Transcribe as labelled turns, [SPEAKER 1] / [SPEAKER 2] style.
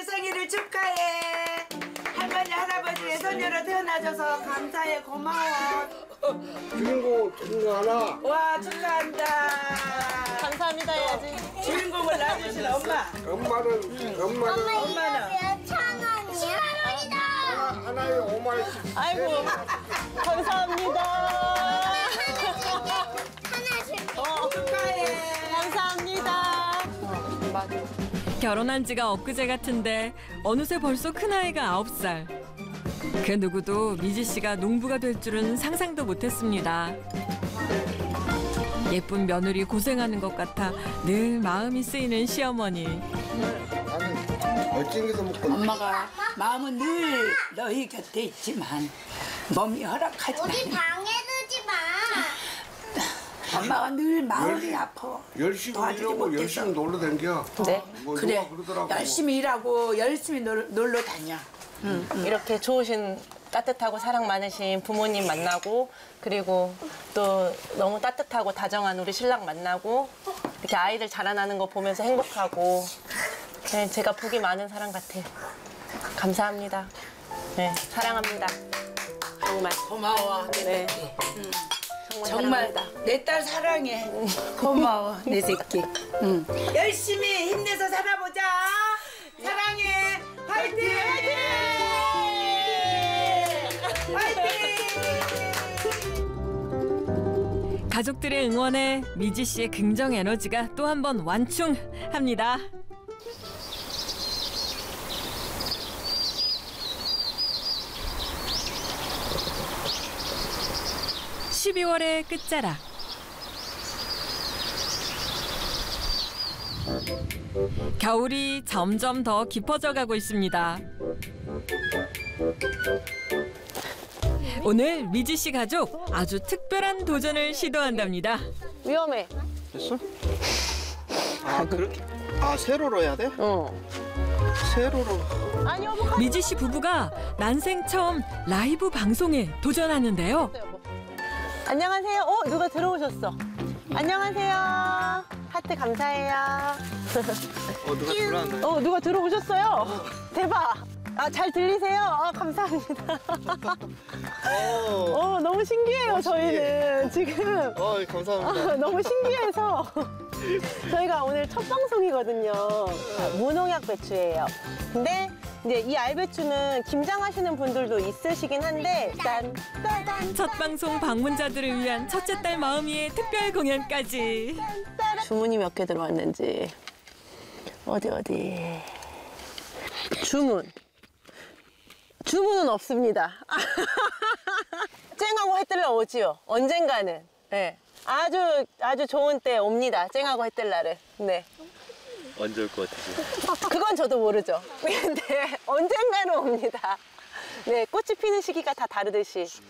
[SPEAKER 1] 할아버지 생일을 축하해. 할머니 할아버지의 손녀로 태어나줘서 감사해. 고마워.
[SPEAKER 2] 주인공 하나.
[SPEAKER 1] 와 축하한다.
[SPEAKER 3] 감사합니다 해야지.
[SPEAKER 1] 주인공을 낳아주신 엄마.
[SPEAKER 2] 엄마는
[SPEAKER 1] 엄마는
[SPEAKER 4] 10,000원이야?
[SPEAKER 2] 하나에 5만 원씩.
[SPEAKER 3] 아이고 감사합니다.
[SPEAKER 4] 하나씩.
[SPEAKER 1] 축하해.
[SPEAKER 3] 감사합니다.
[SPEAKER 5] 결혼한 지가 엊그제 같은데 어느새 벌써 큰아이가 9살. 그 누구도 미지 씨가 농부가 될 줄은 상상도 못했습니다. 예쁜 며느리 고생하는 것 같아 늘 마음이 쓰이는 시어머니.
[SPEAKER 2] 아니, 얼찡해서 먹고.
[SPEAKER 1] 엄마가 마음은 늘 너희 곁에 있지만 몸이 허락하지
[SPEAKER 4] 우리
[SPEAKER 1] 않아.
[SPEAKER 4] 방에 두지 마.
[SPEAKER 1] 엄마가 늘 마음이 아파.
[SPEAKER 2] 열심히
[SPEAKER 1] 도와주지
[SPEAKER 2] 일하고
[SPEAKER 1] 못해서.
[SPEAKER 2] 열심히 놀러 댕겨.
[SPEAKER 3] 네.
[SPEAKER 2] 뭐
[SPEAKER 1] 그래
[SPEAKER 2] 누가 그러더라고.
[SPEAKER 1] 열심히 일하고 열심히 놀러 다녀.
[SPEAKER 3] 이렇게 좋으신 따뜻하고 사랑 많으신 부모님 만나고 그리고 또 너무 따뜻하고 다정한 우리 신랑 만나고 이렇게 아이들 자라나는 거 보면서 행복하고 네, 제가 복이 많은 사람 같아요. 감사합니다. 네, 사랑합니다. 정말.
[SPEAKER 1] 고마워.
[SPEAKER 3] 네.
[SPEAKER 1] 정말
[SPEAKER 3] 사랑합니다.
[SPEAKER 1] 내 딸 사랑해. 고마워 내 새끼. 열심히 힘내서 살아보자. 사랑해. 화이팅! 화이팅!
[SPEAKER 5] 가족들의 응원에 미지 씨의 긍정 에너지가 또 한 번 완충합니다. (12월의) 끝자락. 겨울이 점점 더 깊어져 가고 있습니다. 오늘 미지 씨 가족 아주 특별한 도전을 시도한답니다.
[SPEAKER 3] 위험해.
[SPEAKER 6] 됐어? 아 그렇게? 아 세로로 해야 돼? 세로로.
[SPEAKER 3] 아니 여보.
[SPEAKER 5] 미지 씨 부부가 난생 처음 라이브 방송에 도전하는데요.
[SPEAKER 3] 안녕하세요. 누가 들어오셨어. 안녕하세요. 하트 감사해요.
[SPEAKER 6] 누가 들어왔네.
[SPEAKER 3] 누가 들어오셨어요. 대박. 잘 들리세요? 감사합니다. 너무 신기해요, 저희는. 지금.
[SPEAKER 6] 감사합니다.
[SPEAKER 3] 너무 신기해서. 저희가 오늘 첫 방송이거든요. 무농약 배추예요. 근데 이제 이 알배추는 김장하시는 분들도 있으시긴 한데 짠.
[SPEAKER 5] 첫 방송 방문자들을 위한 첫째 딸 마음이의 특별 공연까지.
[SPEAKER 3] 주문이 몇 개 들어왔는지. 어디. 주문은 없습니다. 쨍하고 해 뜰날 오지요. 언젠가는. 네. 아주 좋은 때 옵니다. 쨍하고 해 뜰 날은. 네.
[SPEAKER 6] 언제 올 것 같으세요?
[SPEAKER 3] 그건 저도 모르죠. 근데 언젠가는 옵니다. 네, 꽃이 피는 시기가 다 다르듯이